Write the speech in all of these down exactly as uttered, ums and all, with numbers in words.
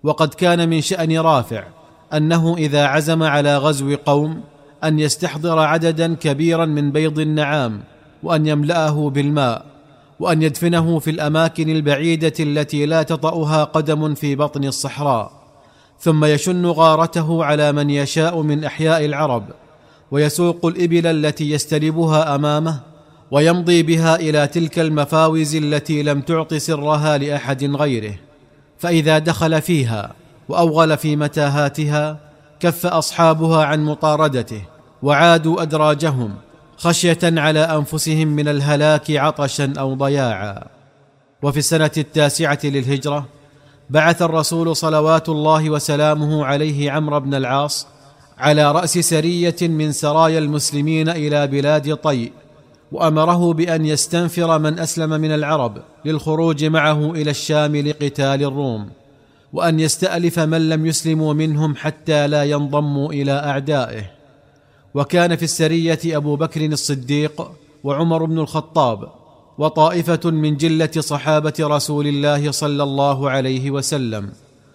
وقد كان من شأن رافع أنه إذا عزم على غزو قوم أن يستحضر عددا كبيرا من بيض النعام، وأن يملأه بالماء، وأن يدفنه في الأماكن البعيدة التي لا تطأها قدم في بطن الصحراء، ثم يشن غارته على من يشاء من أحياء العرب، ويسوق الإبل التي يستلبها أمامه، ويمضي بها إلى تلك المفاوز التي لم تعط سرها لأحد غيره. فإذا دخل فيها وأوغل في متاهاتها كف أصحابها عن مطاردته، وعادوا أدراجهم خشية على أنفسهم من الهلاك عطشا أو ضياعا. وفي السنة التاسعة للهجرة بعث الرسول صلوات الله وسلامه عليه عمرو بن العاص على رأس سرية من سرايا المسلمين إلى بلاد طيء، وأمره بأن يستنفر من أسلم من العرب للخروج معه إلى الشام لقتال الروم، وأن يستألف من لم يسلموا منهم حتى لا ينضموا إلى أعدائه. وكان في السرية أبو بكر الصديق وعمر بن الخطاب وطائفة من جلة صحابة رسول الله صلى الله عليه وسلم،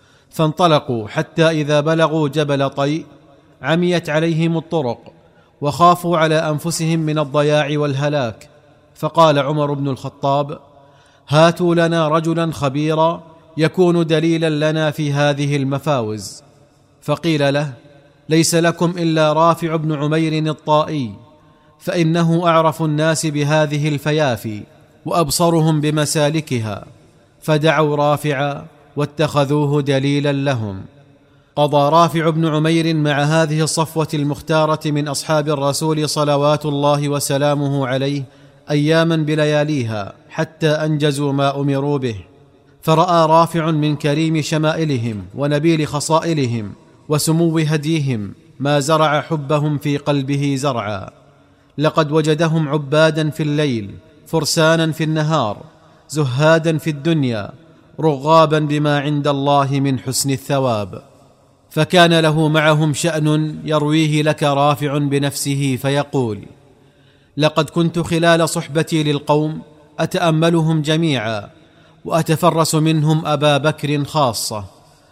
فانطلقوا حتى إذا بلغوا جبل طيء عميت عليهم الطرق، وخافوا على أنفسهم من الضياع والهلاك، فقال عمر بن الخطاب: هاتوا لنا رجلا خبيرا يكون دليلا لنا في هذه المفاوز. فقيل له: ليس لكم إلا رافع بن عمير الطائي، فإنه أعرف الناس بهذه الفيافي وأبصرهم بمسالكها. فدعوا رافعا واتخذوه دليلا لهم. قضى رافع بن عمير مع هذه الصفوة المختارة من أصحاب الرسول صلوات الله وسلامه عليه أياما بلياليها حتى أنجزوا ما أمروا به. فرأى رافع من كريم شمائلهم ونبيل خصائلهم وسمو هديهم ما زرع حبهم في قلبه زرعا. لقد وجدهم عبادا في الليل، فرسانا في النهار، زهادا في الدنيا، رغابا بما عند الله من حسن الثواب. فكان له معهم شأن يرويه لك رافع بنفسه فيقول: لقد كنت خلال صحبتي للقوم أتأملهم جميعا، وأتفرس منهم أبا بكر خاصة،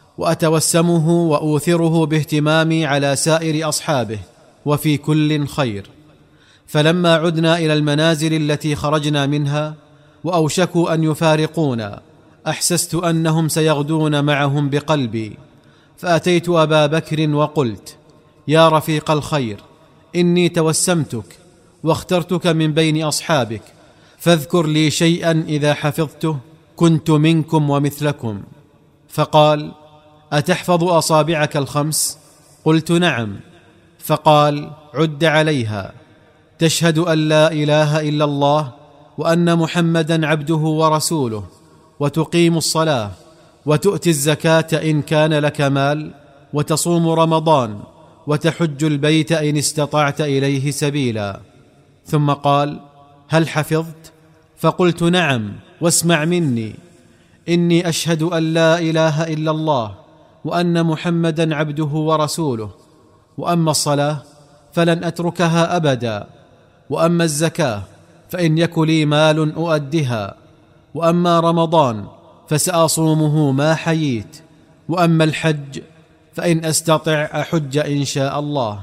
وأتوسمه وأوثره باهتمامي على سائر أصحابه، وفي كل خير. فلما عدنا إلى المنازل التي خرجنا منها وأوشكوا أن يفارقونا، أحسست أنهم سيغدون معهم بقلبي، فأتيت أبا بكر وقلت: يا رفيق الخير، إني توسمتك واخترتك من بين أصحابك، فاذكر لي شيئا إذا حفظته كنت منكم ومثلكم. فقال: أتحفظ أصابعك الخمس؟ قلت: نعم. فقال: عد عليها: تشهد أن لا إله إلا الله وأن محمدا عبده ورسوله، وتقيم الصلاة، وتؤتي الزكاة إن كان لك مال، وتصوم رمضان، وتحج البيت إن استطعت إليه سبيلا. ثم قال: هل حفظت؟ فقلت: نعم، واسمع مني: إني أشهد أن لا إله إلا الله وأن محمدا عبده ورسوله، وأما الصلاة فلن أتركها أبدا، وأما الزكاة فإن يك لي مال أؤدها، وأما رمضان فسأصومه ما حييت، وأما الحج فإن أستطع أحج إن شاء الله.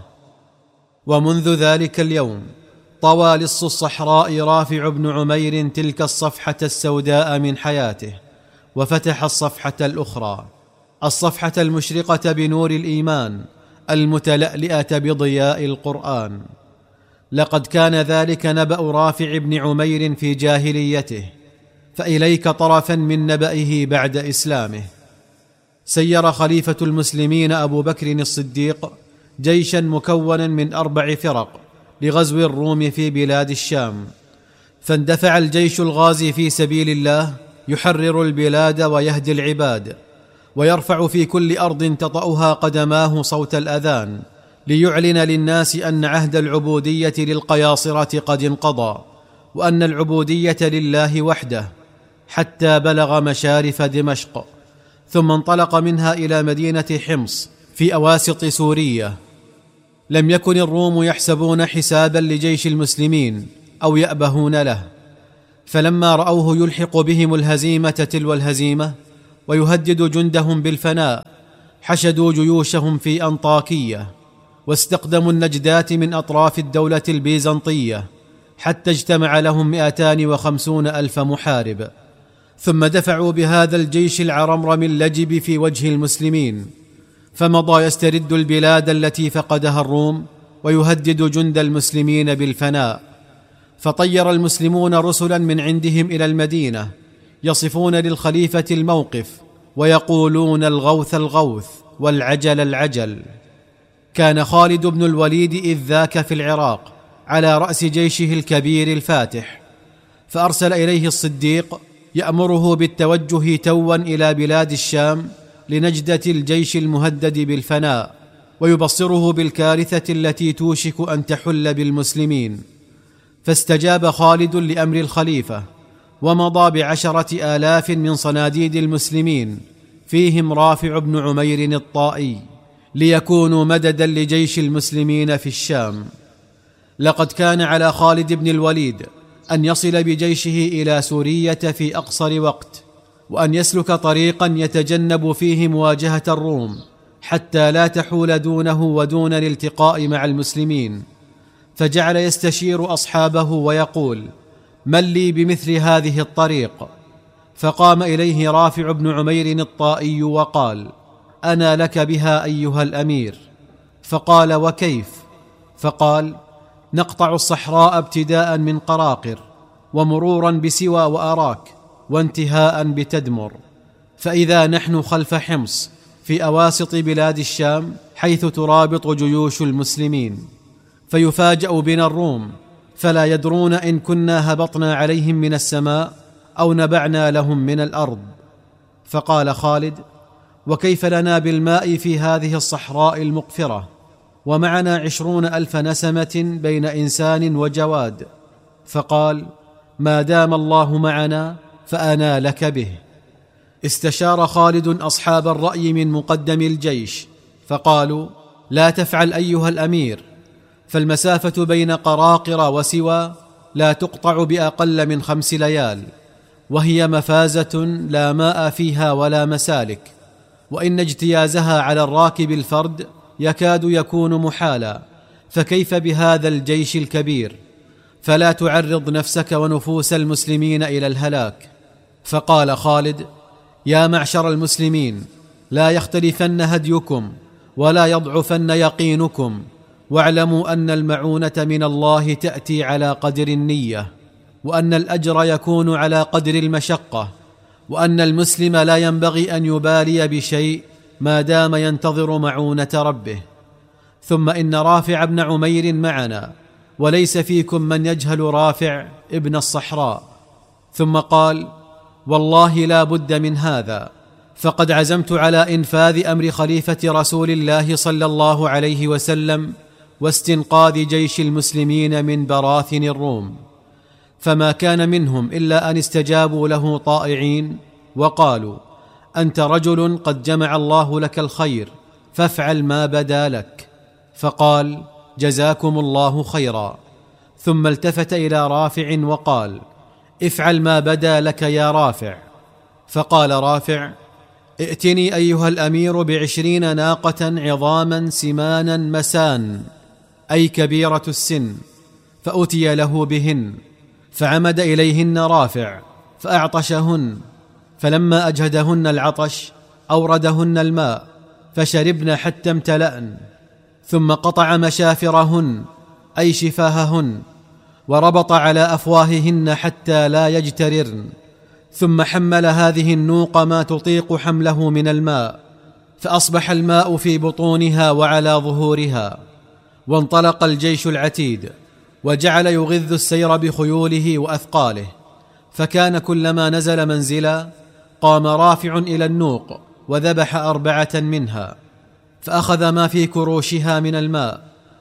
ومنذ ذلك اليوم طوى لص الصحراء رافع بن عمير تلك الصفحة السوداء من حياته، وفتح الصفحة الأخرى، الصفحة المشرقة بنور الإيمان، المتلألئة بضياء القرآن. لقد كان ذلك نبأ رافع بن عمير في جاهليته، فإليك طرفا من نبأه بعد إسلامه. سير خليفة المسلمين أبو بكر الصديق جيشا مكونا من أربع فرق لغزو الروم في بلاد الشام، فاندفع الجيش الغازي في سبيل الله يحرر البلاد ويهدي العباد، ويرفع في كل أرض تطأها قدماه صوت الأذان، ليعلن للناس أن عهد العبودية للقياصرة قد انقضى، وأن العبودية لله وحده، حتى بلغ مشارف دمشق، ثم انطلق منها إلى مدينة حمص في أواسط سوريا. لم يكن الروم يحسبون حسابا لجيش المسلمين أو يأبهون له، فلما رأوه يلحق بهم الهزيمة تلو الهزيمة ويهدد جندهم بالفناء حشدوا جيوشهم في أنطاكية، واستقدموا النجدات من أطراف الدولة البيزنطية حتى اجتمع لهم مئتان وخمسون ألف محارب، ثم دفعوا بهذا الجيش العرمرم اللجب في وجه المسلمين، فمضى يسترد البلاد التي فقدها الروم ويهدد جند المسلمين بالفناء. فطير المسلمون رسلا من عندهم إلى المدينة يصفون للخليفة الموقف ويقولون الغوث الغوث والعجل العجل. كان خالد بن الوليد إذ ذاك في العراق على رأس جيشه الكبير الفاتح، فأرسل إليه الصديق يأمره بالتوجه توا إلى بلاد الشام لنجدة الجيش المهدد بالفناء، ويبصره بالكارثة التي توشك أن تحل بالمسلمين. فاستجاب خالد لأمر الخليفة، ومضى بعشرة آلاف من صناديد المسلمين فيهم رافع بن عمير الطائي ليكونوا مددا لجيش المسلمين في الشام. لقد كان على خالد بن الوليد أن يصل بجيشه إلى سورية في أقصر وقت، وأن يسلك طريقا يتجنب فيه مواجهة الروم حتى لا تحول دونه ودون الالتقاء مع المسلمين، فجعل يستشير أصحابه ويقول: من لي بمثل هذه الطريق؟ فقام إليه رافع بن عمير الطائي وقال: أنا لك بها أيها الأمير. فقال: وكيف؟ فقال: نقطع الصحراء ابتداء من قراقر، ومرورا بسوى وأراك، وانتهاء بتدمر، فإذا نحن خلف حمص في أواسط بلاد الشام حيث ترابط جيوش المسلمين، فيفاجأ بنا الروم فلا يدرون إن كنا هبطنا عليهم من السماء أو نبعنا لهم من الأرض. فقال خالد: وكيف لنا بالماء في هذه الصحراء المقفرة، ومعنا عشرون ألف نسمة بين إنسان وجواد؟ فقال: ما دام الله معنا فأنا لك به. استشار خالد أصحاب الرأي من مقدم الجيش فقالوا: لا تفعل أيها الأمير، فالمسافة بين قراقر وسوى لا تقطع بأقل من خمس ليال، وهي مفازة لا ماء فيها ولا مسالك، وإن اجتيازها على الراكب الفرد يكاد يكون محالا، فكيف بهذا الجيش الكبير؟ فلا تعرض نفسك ونفوس المسلمين إلى الهلاك. فقال خالد: يا معشر المسلمين، لا يختلفن هديكم ولا يضعفن يقينكم، واعلموا أن المعونة من الله تأتي على قدر النية، وأن الأجر يكون على قدر المشقة، وأن المسلم لا ينبغي أن يبالي بشيء ما دام ينتظر معونة ربه. ثم إن رافع بن عمير معنا، وليس فيكم من يجهل رافع ابن الصحراء. ثم قال: والله لا بد من هذا، فقد عزمت على إنفاذ أمر خليفة رسول الله صلى الله عليه وسلم واستنقاذ جيش المسلمين من براثن الروم. فما كان منهم إلا أن استجابوا له طائعين وقالوا: أنت رجل قد جمع الله لك الخير، فافعل ما بدا لك. فقال: جزاكم الله خيرا. ثم التفت إلى رافع وقال: افعل ما بدا لك يا رافع. فقال رافع: ائتني أيها الأمير بعشرين ناقة عظاما سمانا مسان، أي كبيرة السن. فأتي له بهن، فعمد إليهن رافع فأعطشهن، فلما أجهدهن العطش أوردهن الماء فشربن حتى امتلأن، ثم قطع مشافرهن أي شفاههن، وربط على أفواههن حتى لا يجتررن، ثم حمل هذه النوق ما تطيق حمله من الماء، فأصبح الماء في بطونها وعلى ظهورها. وانطلق الجيش العتيد، وجعل يغذ السير بخيوله وأثقاله، فكان كلما نزل منزلا قام رافع إلى النوق وذبح أربعة منها، فأخذ ما في كروشها من الماء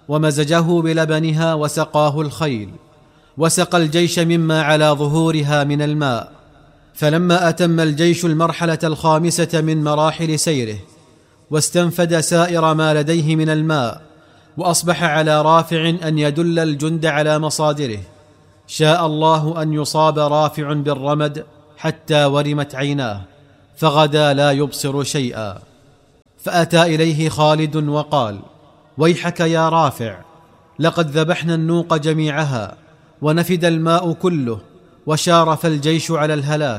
ومزجه بلبنها وسقاه الخيل، وسقى الجيش مما على ظهورها من الماء. فلما أتم الجيش المرحلة الخامسة من مراحل سيره واستنفد سائر ما لديه من الماء، وأصبح على رافع أن يدل الجند على مصادره، شاء الله أن يصاب رافع بالرمد حتى ورمت عيناه، فغدا لا يبصر شيئا. فأتى إليه خالد وقال: ويحك يا رافع، لقد ذبحنا النوق جميعها ونفد الماء كله وشارف الجيش على الهلاك.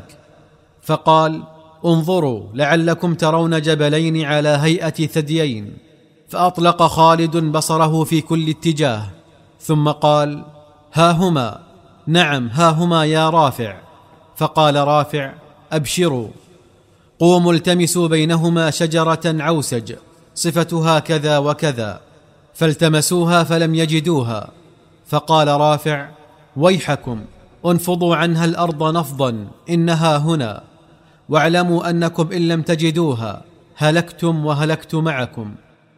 فقال: انظروا لعلكم ترون جبلين على هيئة ثديين. فأطلق خالد بصره في كل اتجاه، ثم قال: ها هما. نعم ها هما يا رافع. فقال رافع: أبشروا، قوموا التمسوا بينهما شجرة عوسج صفتها كذا وكذا. فالتمسوها فلم يجدوها. فقال رافع: ويحكم، انفضوا عنها الأرض نفضا، إنها هنا، واعلموا أنكم إن لم تجدوها هلكتم وهلكت معكم.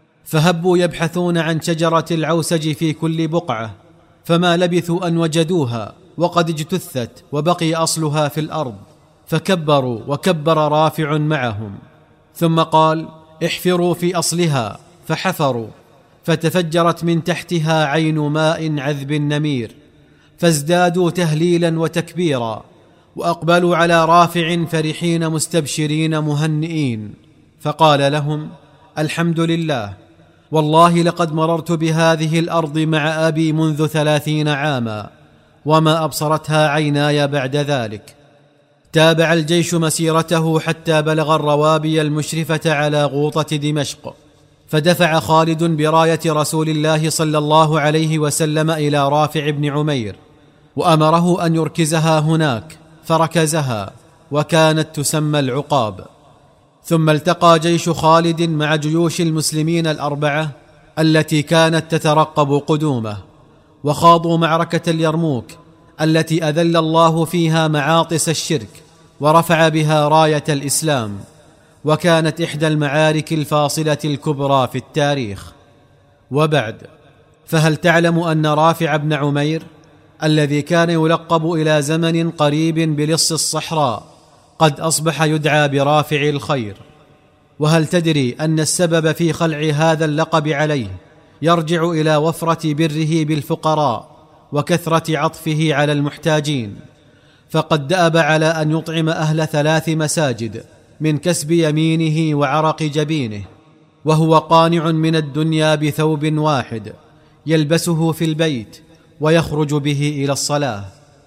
فهبوا يبحثون عن شجرة العوسج في كل بقعة، فما لبثوا أن وجدوها وقد اجتثت وبقي أصلها في الأرض. فكبروا وكبر رافع معهم، ثم قال: احفروا في أصلها. فحفروا، فتفجرت من تحتها عين ماء عذب نمير، فازدادوا تهليلا وتكبيرا، وأقبلوا على رافع فرحين مستبشرين مهنئين. فقال لهم: الحمد لله، والله لقد مررت بهذه الأرض مع أبي منذ ثلاثين عاما، وما أبصرتها عيناي بعد ذلك. تابع الجيش مسيرته حتى بلغ الروابي المشرفة على غوطة دمشق، فدفع خالد براية رسول الله صلى الله عليه وسلم إلى رافع بن عمير، وأمره أن يركزها هناك، فركزها، وكانت تسمى العقاب. ثم التقى جيش خالد مع جيوش المسلمين الأربعة التي كانت تترقب قدومه، وخاضوا معركة اليرموك التي أذل الله فيها معاطس الشرك ورفع بها راية الإسلام، وكانت إحدى المعارك الفاصلة الكبرى في التاريخ. وبعد، فهل تعلم أن رافع بن عمير الذي كان يلقب إلى زمن قريب بلص الصحراء قد أصبح يدعى برافع الخير؟ وهل تدري أن السبب في خلع هذا اللقب عليه يرجع إلى وفرة بره بالفقراء وكثرة عطفه على المحتاجين؟ فقد دأب على أن يطعم أهل ثلاث مساجد من كسب يمينه وعرق جبينه، وهو قانع من الدنيا بثوب واحد يلبسه في البيت ويخرج به إلى الصلاة.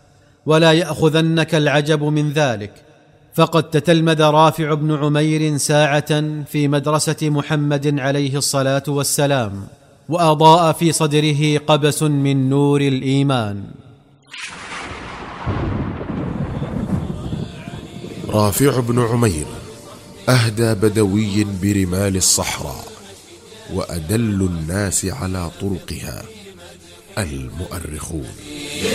ولا يأخذنك العجب من ذلك، فقد تتلمذ رافع بن عمير ساعة في مدرسة محمد عليه الصلاة والسلام، وأضاء في صدره قبس من نور الإيمان. رافع بن عمير أهدى بدوي برمال الصحراء، وأدل الناس على طرقها المؤرخون.